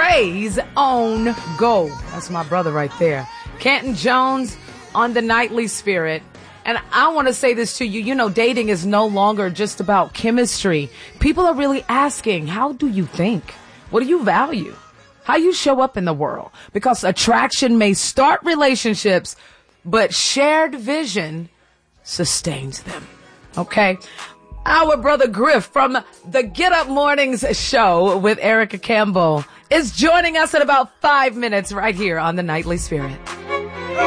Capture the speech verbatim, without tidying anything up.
Praise on Go. That's my brother right there. Canton Jones on the Nightly Spirit. And I want to say this to you. You know, dating is no longer just about chemistry. People are really asking, how do you think? What do you value? How you show up in the world? Because attraction may start relationships, but shared vision sustains them. Okay? Our brother Griff from the Get Up Mornings show with Erica Campbell is joining us in about five minutes right here on the Nightly Spirit.